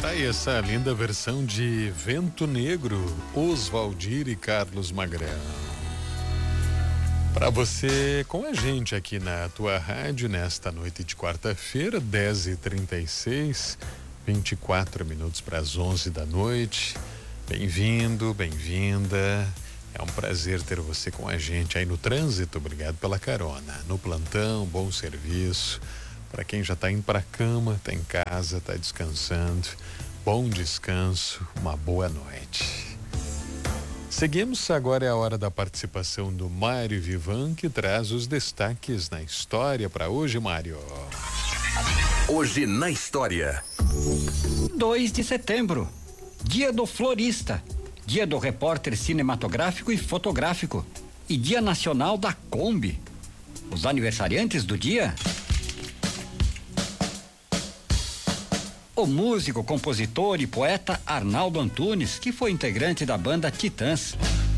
Tá aí essa linda versão de Vento Negro, Oswaldir e Carlos Magrão. Para você com a gente aqui na tua rádio nesta noite de quarta-feira, 10h36, 24 minutos para as 11 da noite. Bem-vindo, bem-vinda. É um prazer ter você com a gente aí no trânsito. Obrigado pela carona. No plantão, bom serviço. Para quem já está indo para a cama, está em casa, está descansando. Bom descanso, uma boa noite. Seguimos, agora é a hora da participação do Mário Vivan, que traz os destaques na história para hoje, Mário. Hoje na história. 2 de setembro, Dia do Florista, Dia do Repórter Cinematográfico e Fotográfico e Dia Nacional da Kombi. Os aniversariantes do dia: o músico, compositor e poeta Arnaldo Antunes, que foi integrante da banda Titãs.